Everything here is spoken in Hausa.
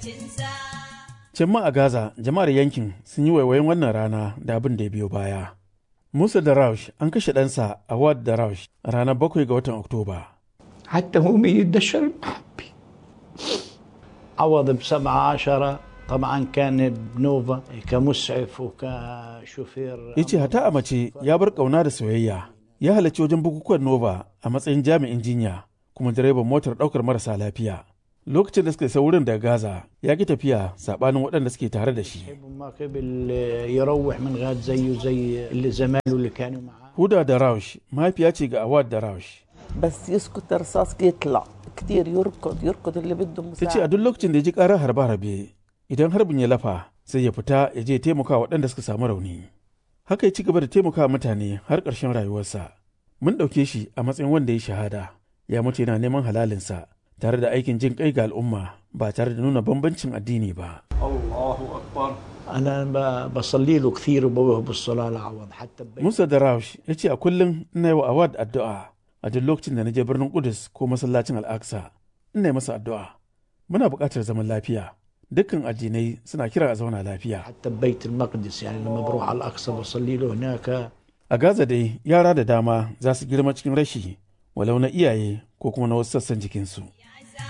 Can ma a Gaza, jama'ar yankin sun yi waiwayin wannan rana da abin da ya biyo baya. Musa Daraush an kashe ɗansa Awad Daraush a ranar 7 ga watan Oktoba. حتى هو يدشر المحبي عوض ب17 طبعا كان بنوفا كمسعف وكشوفير. Yace hata a mace ya bar ƙauna da soyayya, ya halarci wajen bukukuwan Nova a matsayin jami'in jinya kuma direban motar ɗaukar marasa lafiya. Lokacin da suka isa wurin daga Gaza ya ki tafiya saɓanin waɗanda suke tare da shi. Huda Daraush mahaifiya ce ga Awad Daraush. بس يسكت الرصاص يطلع كتير يركض اللي بده مساعدة. tace a duk lokacin da ya ji ƙarar harbe-harbe idan harbin ya lafa sai ya fita ya je taimaka waɗanda suka samu rauni. Haka ya ci gaba da taimaka mutane har ƙarshen rayuwarsa. Mun ɗauke shi a matsayin wanda ya shahada, ya mutu yana neman halalinsa tare da aikin jin kai ga al'umma ba tare da nuna bambancin addini ba. Allahu akbar. أنا بصلي له كثير وبوه بالصلاة لعوض حتى. Musa Daraush ya ce a kullum ina yi wa Awad addu'a. A duk lokacin da na je birnin Kudus ko masallacin Al-Aqsa, ina yi masa addu'a. Muna buƙatar zaman lafiya. Dukkan addinai suna kira a zauna lafiya. حتى بيت المقدس يعني لما بروح على الأقصى بصلي له هناك. A Gaza dai yara da dama za su girma cikin rashi walau na iyaye ko kuma na wasu sassan jikinsu.